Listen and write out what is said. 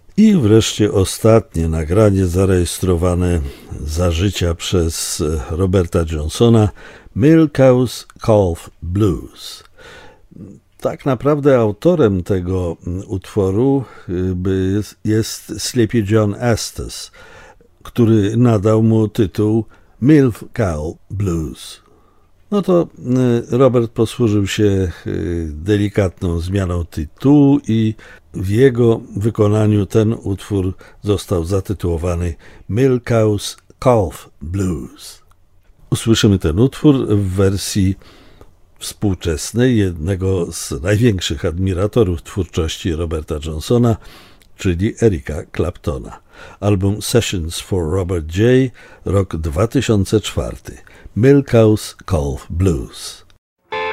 I wreszcie ostatnie nagranie zarejestrowane za życia przez Roberta Johnsona, Milk Cows Calf Blues. Tak naprawdę autorem tego utworu jest Sleepy John Estes, który nadał mu tytuł Milk Cow Blues. No to Robert posłużył się delikatną zmianą tytułu i w jego wykonaniu ten utwór został zatytułowany Milk Cows Calf Blues. Usłyszymy ten utwór w wersji współczesnej jednego z największych admiratorów twórczości Roberta Johnsona, czyli Erika Claptona. Album Sessions for Robert J., rok 2004. Milk Cows Calf Blues.